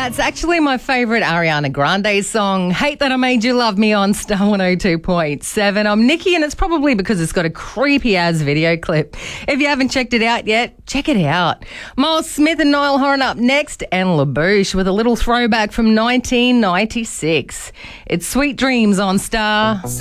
That's actually my favourite Ariana Grande song, Hate That I Made You Love Me on Star 102.7. I'm Nikki, and it's probably because it's got a creepy-ass video clip. If you haven't checked it out yet, check it out. Miles Smith and Niall Horan up next, and LaBouche with a little throwback from 1996. It's Sweet Dreams on Star.